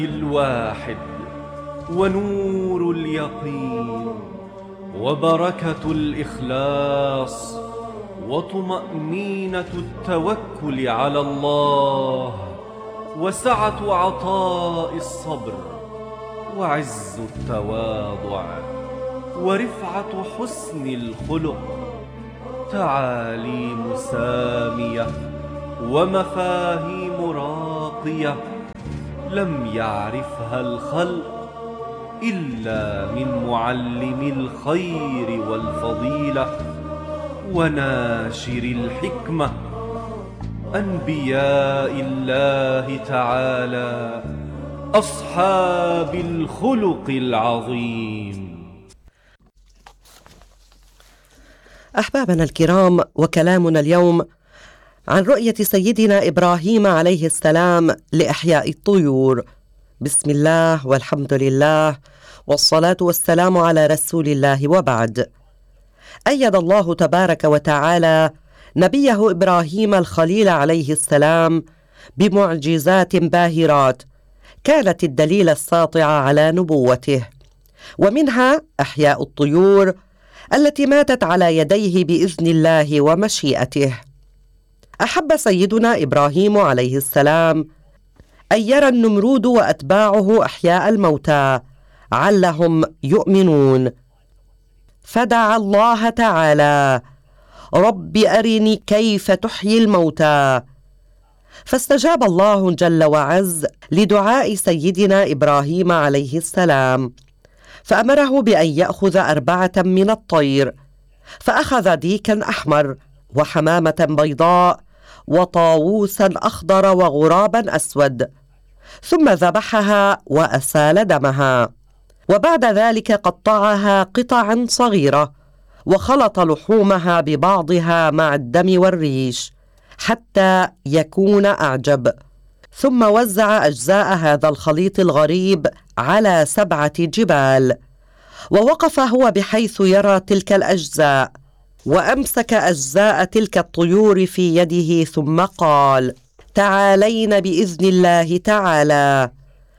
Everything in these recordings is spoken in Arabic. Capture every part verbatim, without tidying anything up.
الواحد ونور اليقين وبركة الإخلاص وطمأنينة التوكل على الله وسعة عطاء الصبر وعز التواضع ورفعة حسن الخلق، تعاليم سامية ومفاهيم راقية لم يعرفها الخلق إلا من معلم الخير والفضيلة وناشر الحكمة، أنبياء الله تعالى أصحاب الخلق العظيم. أحبابنا الكرام، وكلامنا اليوم عن رؤية سيدنا إبراهيم عليه السلام لإحياء الطيور. بسم الله والحمد لله والصلاة والسلام على رسول الله، وبعد. أيد الله تبارك وتعالى نبيه إبراهيم الخليل عليه السلام بمعجزات باهرات كانت الدليل الساطع على نبوته، ومنها إحياء الطيور التي ماتت على يديه بإذن الله ومشيئته. أحب سيدنا إبراهيم عليه السلام أن يرى النمرود وأتباعه أحياء الموتى علهم يؤمنون، فدعا الله تعالى: رب أرني كيف تحيي الموتى، فاستجاب الله جل وعز لدعاء سيدنا إبراهيم عليه السلام، فأمره بأن يأخذ أربعة من الطير، فأخذ ديكا أحمر وحمامة بيضاء وطاووسا أخضر وغرابا أسود، ثم ذبحها وأسال دمها، وبعد ذلك قطعها قطعا صغيرة وخلط لحومها ببعضها مع الدم والريش حتى يكون أعجب، ثم وزع أجزاء هذا الخليط الغريب على سبعة جبال، ووقف هو بحيث يرى تلك الأجزاء، وأمسك أجزاء تلك الطيور في يده، ثم قال: تعالين بإذن الله تعالى،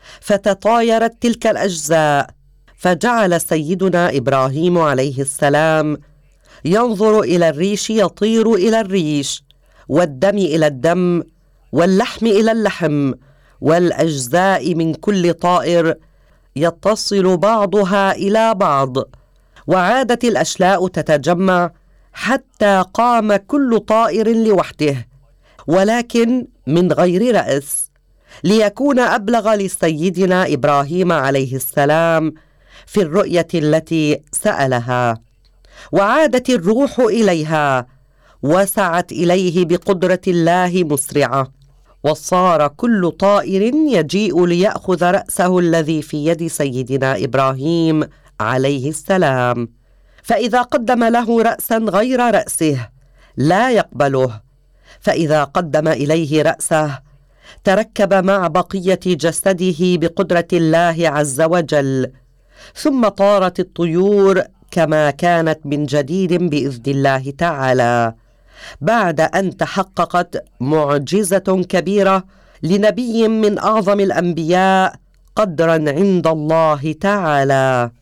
فتطايرت تلك الأجزاء، فجعل سيدنا إبراهيم عليه السلام ينظر إلى الريش يطير إلى الريش، والدم إلى الدم، واللحم إلى اللحم، والأجزاء من كل طائر يتصل بعضها إلى بعض، وعادت الأشلاء تتجمع حتى قام كل طائر لوحده ولكن من غير رأس، ليكون أبلغ لسيدنا إبراهيم عليه السلام في الرؤية التي سألها. وعادت الروح إليها وسعت إليه بقدرة الله مسرعة، وصار كل طائر يجيء ليأخذ رأسه الذي في يد سيدنا إبراهيم عليه السلام، فإذا قدم له رأسا غير رأسه لا يقبله، فإذا قدم إليه رأسه تركب مع بقية جسده بقدرة الله عز وجل، ثم طارت الطيور كما كانت من جديد بإذن الله تعالى، بعد أن تحققت معجزة كبيرة لنبي من أعظم الأنبياء قدرا عند الله تعالى.